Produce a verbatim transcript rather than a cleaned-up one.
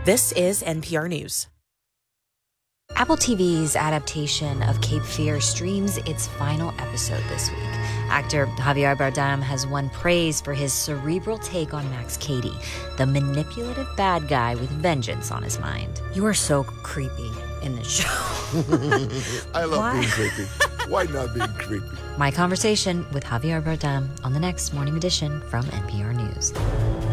This is N P R News. Apple T V's adaptation of Cape Fear streams its final episode this week. Actor Javier Bardem has won praise for his cerebral take on Max Cady, the manipulative bad guy with vengeance on his mind. You are so creepy in this show. I love Why? being creepy. Why not being creepy? My conversation with Javier Bardem on the next Morning Edition from N P R News.